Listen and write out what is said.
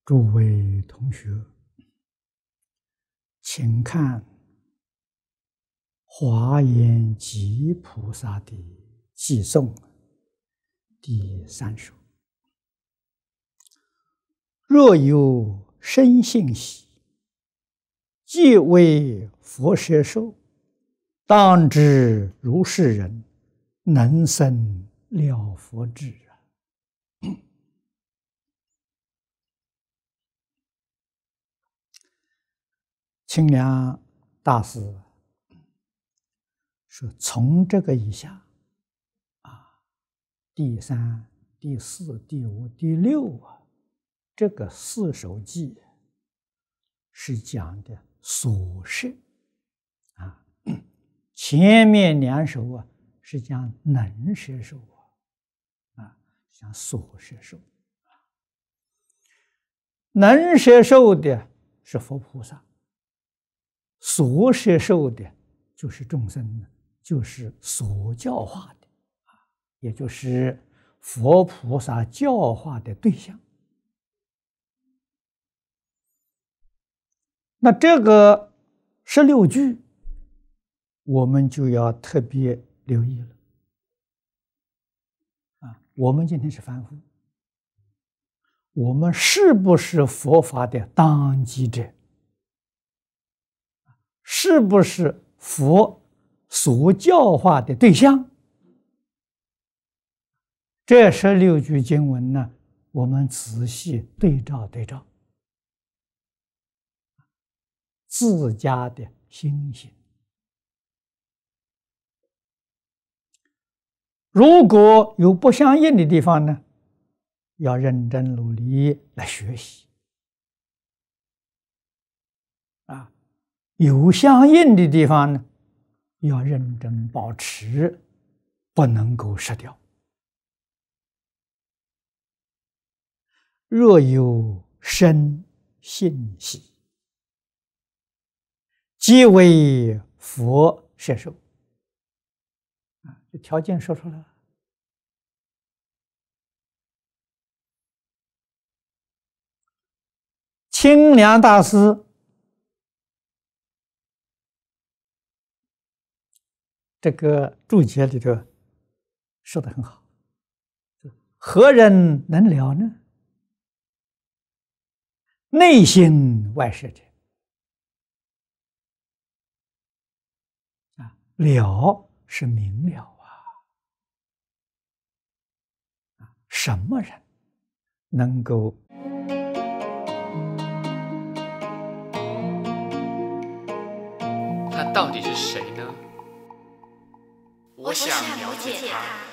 诸位同学，请看华严集菩萨的偈颂第3首。若有生信喜，即为佛摄受，当知如是人，能生了佛智。清凉大师说，从这个以下第3、第4、第5、第6这个4首偈是讲的所摄前面2首是讲能摄受讲所摄受能摄受的是佛菩萨，所摄受的就是众生，就是所教化的也就是佛菩萨教化的对象。那这个16句我们就要特别留意了我们今天是凡夫，我们是不是佛法的当机者？是不是佛所教化的对象？这16句经文呢，我们仔细对照，自家的心行。如果有不相应的地方呢，要认真努力来学习有相应的地方呢，要认真保持，不能够失掉。若有生信喜，即为佛摄受这条件说出来了。清凉大师这个注解里头说得很好，何人能了呢？内心外摄者了是明了什么人能够他到底是谁呢？我想了解他。